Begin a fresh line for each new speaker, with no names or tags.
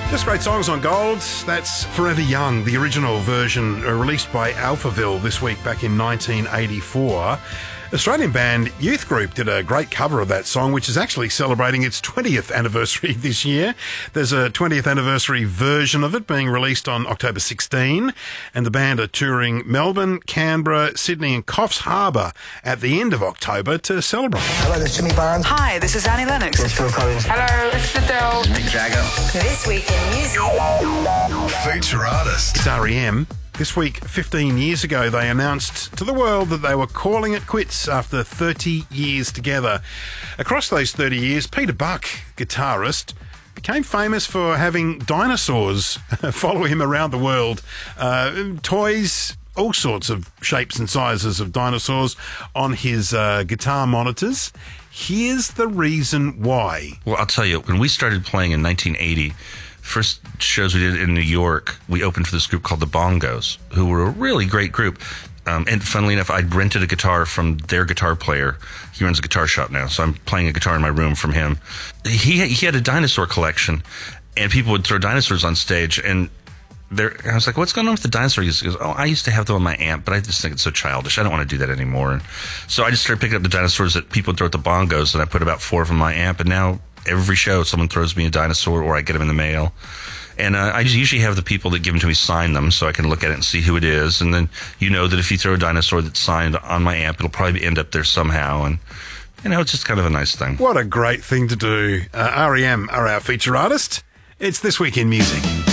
Just great songs on Gold. That's Forever Young, the original version released by Alphaville this week back in 1984. Australian band Youth Group did a great cover of that song, which is actually celebrating its 20th anniversary this year. There's a 20th anniversary version of it being released on October 16, and the band are touring Melbourne, Canberra, Sydney and Coffs Harbour at the end of October to celebrate.
Hello, this is Jimmy Barnes.
Hi, this is Annie Lennox.
This is Phil Collins.
Hello, this is Adele.
Mick Jagger.
This Week in Music.
Feature artist.
It's R.E.M. This week, 15 years ago, they announced to the world that they were calling it quits after 30 years together. Across those 30 years, Peter Buck, guitarist, became famous for having dinosaurs follow him around the world. Toys, all sorts of shapes and sizes of dinosaurs on his guitar monitors. Here's the reason why.
Well, I'll tell you, when we started playing in 1980, first shows we did in New York, we opened for this group called the Bongos, who were a really great group. And funnily enough, I'd rented a guitar from their guitar player. He runs a guitar shop now, so I'm playing a guitar in my room from him. He had a dinosaur collection, and people would throw dinosaurs on stage. And I was like, what's going on with the dinosaur? He goes, I used to have them on my amp, but I just think it's so childish. I don't want to do that anymore. And so I just started picking up the dinosaurs that people would throw at the Bongos, and I put about 4 of them on my amp, and now every show, someone throws me a dinosaur or I get them in the mail. And I usually have the people that give them to me sign them so I can look at it and see who it is. And then you know that if you throw a dinosaur that's signed on my amp, it'll probably end up there somehow. And, it's just kind of a nice thing.
What a great thing to do. R.E.M. are our feature artist. It's This Week in Music.